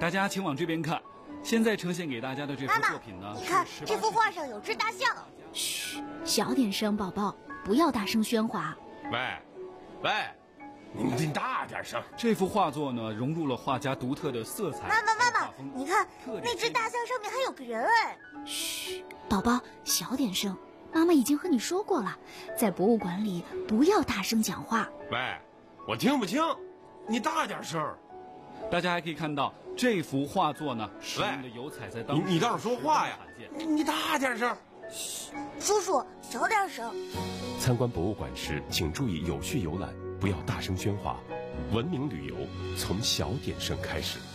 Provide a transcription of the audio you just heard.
大家请往这边看，现在呈现给大家的这幅作品呢， 你看这幅画上有只大象。 嘘，小点声，宝宝，不要大声喧哗。 喂，你大点声。 这幅画作呢，融入了画家独特的色彩。 妈妈，你看那只大象上面还有个人哎。 嘘，宝宝，小点声。妈妈已经和你说过了，在博物馆里不要大声讲话。 喂，我听不清，你大点声。 大家还可以看到这幅画作呢，使用的油彩在当时你倒是说话呀！你大点声。 嘘，叔叔小点声。 参观博物馆时，请注意有序游览，不要大声喧哗。文明旅游从小点声开始。